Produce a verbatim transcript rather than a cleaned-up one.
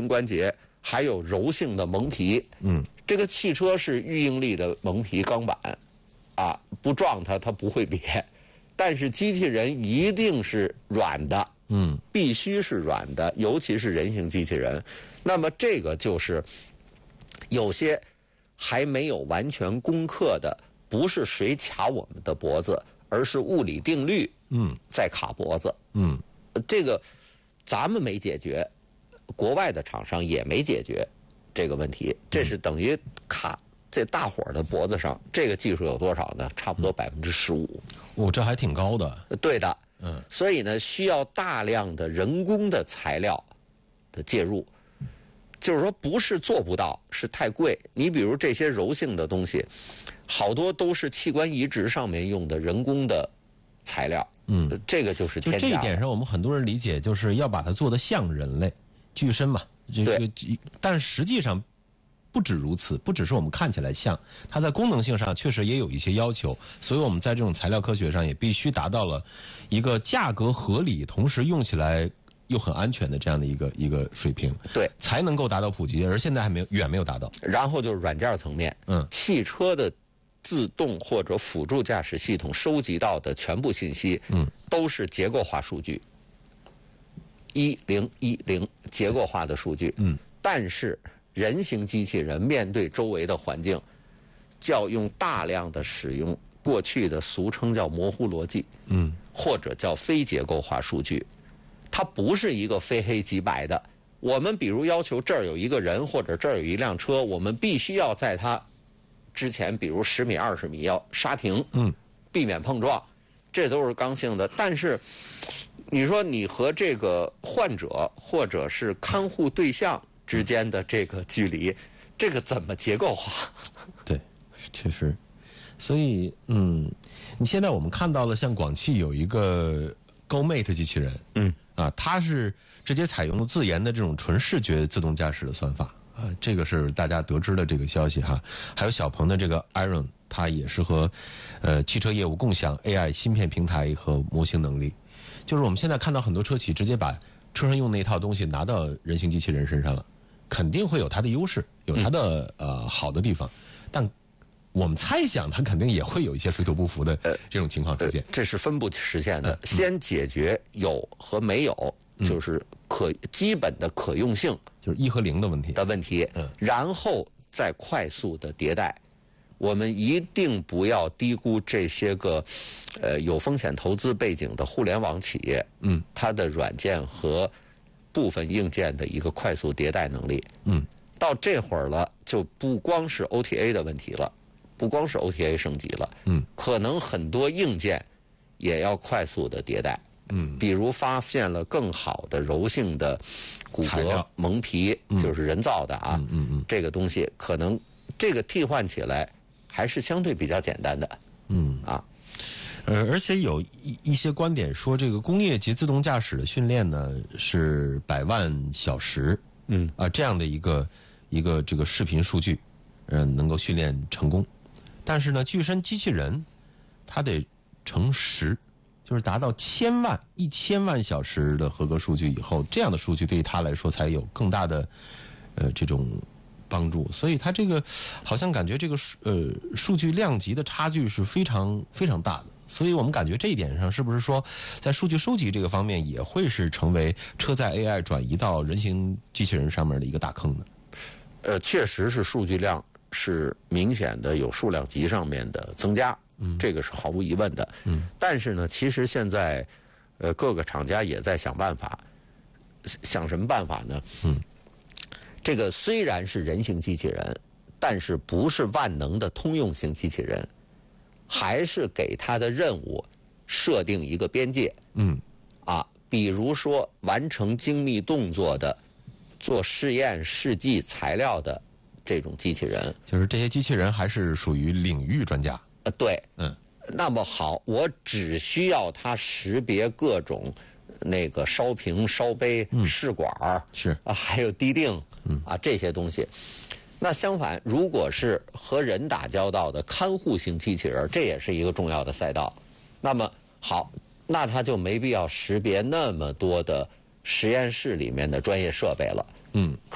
关节，还有柔性的蒙皮。 嗯， 这个汽车是预应力的蒙皮钢板，啊，不撞它它不会瘪，但是机器人一定是软的。 嗯， 必须是软的，尤其是人形机器人。那么这个就是有些还没有完全攻克的，不是谁卡我们的脖子，而是物理定律嗯在卡脖子。 嗯， 这个咱们没解决，国外的厂商也没解决这个问题，这是等于卡这大伙儿的脖子上。这个技术有多少呢？差不多百分之十五。 哦，这还挺高的。 对的。 嗯， 所以呢，需要大量的人工的材料的介入，就是说不是做不到，是太贵。你比如这些柔性的东西，好多都是器官移植上面用的人工的材料。 嗯， 这个就是就天价。 这一点上，我们很多人理解就是要把它做得像人类，具身嘛。这个，但实际上不止如此，不只是我们看起来像，它在功能性上确实也有一些要求，所以我们在这种材料科学上也必须达到了一个价格合理，同时用起来又很安全的这样的一个一个水平， 对， 才能够达到普及，而现在还没有远没有达到。 然后就是软件层面， 嗯， 汽车的自动或者辅助驾驶系统收集到的全部信息， 嗯， 都是结构化数据，一零一零结构化的数据， 嗯， 但是人形机器人面对周围的环境，叫用大量的使用过去的俗称叫模糊逻辑， 嗯， 或者叫非结构化数据，它不是一个非黑即白的。我们比如要求这儿有一个人，或者这儿有一辆车，我们必须要在它之前，比如十米、二十米要刹停， 嗯， 避免碰撞，这都是刚性的。但是你说你和这个患者或者是看护对象之间的这个距离，这个怎么结构化？ 对，确实。所以，嗯，你现在我们看到了，像广汽有一个 GoMate 机器人， 嗯， 啊，它是直接采用了自研的这种纯视觉自动驾驶的算法，啊，这个是大家得知的这个消息哈。还有小鹏的这个 Iron， 它也是和呃汽车业务共享 A I 芯片平台和模型能力。就是我们现在看到很多车企直接把车上用那套东西拿到人形机器人身上了，肯定会有它的优势，有它的、嗯、呃好的地方，但我们猜想它肯定也会有一些水土不服的这种情况出现。 呃呃、这是分不实现的、 嗯。 先解决有和没有，嗯、就是可基本的可用性， 就是一和零的问题的问题， 嗯， 然后再快速的迭代。我们一定不要低估这些个，呃，有风险投资背景的互联网企业， 嗯， 它的软件和部分硬件的一个快速迭代能力， 嗯， 到这会儿了，就不光是 O T A 的问题了，不光是 O T A 升级了， 嗯， 可能很多硬件也要快速的迭代， 嗯， 比如发现了更好的柔性的骨骼蒙皮，就是人造的啊， 嗯嗯嗯， 这个东西可能这个替换起来还是相对比较简单的， 嗯啊， 呃，而且有一一些观点说，这个工业级自动驾驶的训练呢是百万小时， 嗯啊、呃、这样的一个一个这个视频数据，嗯、呃，能够训练成功，但是呢，具身机器人它得乘十，就是达到千万一千万小时的合格数据以后，这样的数据对于它来说才有更大的呃这种帮助，所以它这个好像感觉这个呃数据量级的差距是非常非常大的，所以我们感觉这一点上是不是说在数据收集这个方面也会是成为车载 A I 转移到人形机器人上面的一个大坑呢？ 呃，确实是数据量是明显的有数量级上面的增加，嗯，这个是毫无疑问的，嗯，但是呢，其实现在呃各个厂家也在想办法，想什么办法呢？嗯。这个虽然是人形机器人，但是不是万能的通用型机器人，还是给它的任务设定一个边界。 嗯， 啊，比如说完成精密动作的、做试验试剂材料的这种机器人， 就是这些机器人还是属于领域专家。 呃，对， 嗯， 那么好，我只需要它识别各种那个烧瓶、烧杯、 嗯、 试管是啊，还有滴定，嗯啊这些东西。那相反，如果是和人打交道的看护型机器人，这也是一个重要的赛道。那么好，那它就没必要识别那么多的实验室里面的专业设备了。 嗯。